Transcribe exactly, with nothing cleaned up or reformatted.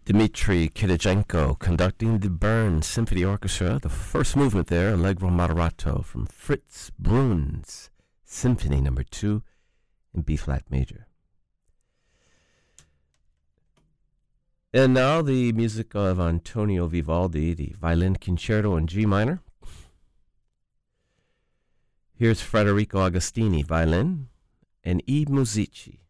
Dmitry Kirijenko conducting the Bern Symphony Orchestra, the first movement there, Allegro Moderato from Fritz Bruhn's Symphony Number Two in B-flat major. And now the music of Antonio Vivaldi, the Violin Concerto in G minor. Here's Federico Agostini, violin, and I Musici.